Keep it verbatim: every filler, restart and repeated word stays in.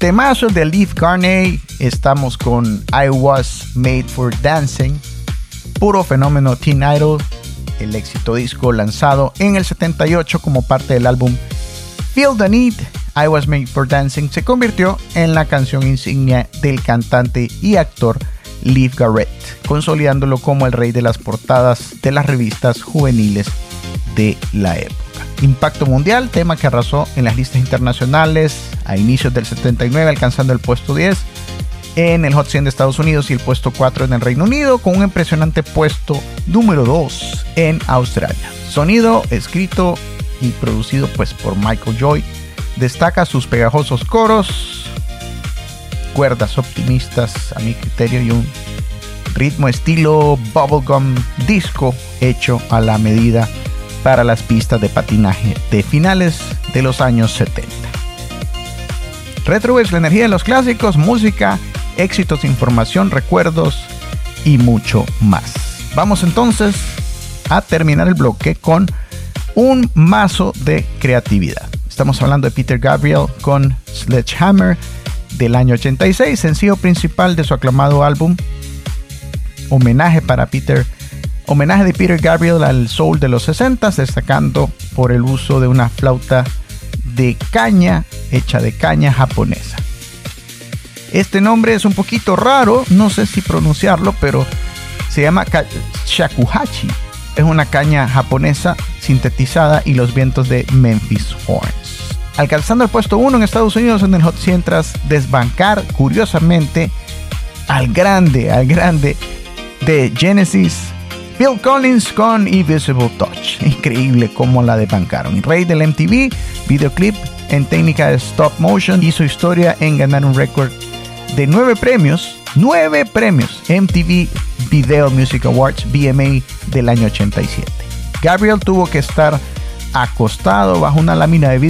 Temazo de Leif Garney. Estamos con I Was Made for Dancing, puro fenómeno Teen Idol, el éxito disco lanzado en el setenta y ocho como parte del álbum Feel the Need. I Was Made for Dancing se convirtió en la canción insignia del cantante y actor Leif Garrett, consolidándolo como el rey de las portadas de las revistas juveniles de la época. Impacto mundial, tema que arrasó en las listas internacionales a inicios del setenta y nueve, alcanzando el puesto diez en el Hot cien de Estados Unidos y el puesto cuatro en el Reino Unido, con un impresionante puesto número dos en Australia. Sonido escrito y producido pues por Michael Joy. Destaca sus pegajosos coros, cuerdas optimistas a mi criterio y un ritmo estilo bubblegum disco hecho a la medida para las pistas de patinaje de finales de los años setenta. Retro es la energía de los clásicos, música, éxitos, información, recuerdos y mucho más. Vamos entonces a terminar el bloque con un mazo de creatividad. Estamos hablando de Peter Gabriel con Sledgehammer del año ochenta y seis, sencillo principal de su aclamado álbum Homenaje para Peter Homenaje de Peter Gabriel al soul de los sesenta, destacando por el uso de una flauta de caña hecha de caña japonesa. Este nombre es un poquito raro, no sé si pronunciarlo, pero se llama shakuhachi. Es una caña japonesa sintetizada y los vientos de Memphis Horns. Alcanzando el puesto uno en Estados Unidos en el Hot cien tras desbancar curiosamente al grande, al grande de Genesis, Phil Collins con Invisible Touch. Increíble cómo la desbancaron. El rey del M T V videoclip en técnica de stop motion hizo historia en ganar un récord de nueve premios, nueve premios M T V Video Music Awards V M A del año ochenta y siete. Gabriel tuvo que estar acostado bajo una lámina de vidrio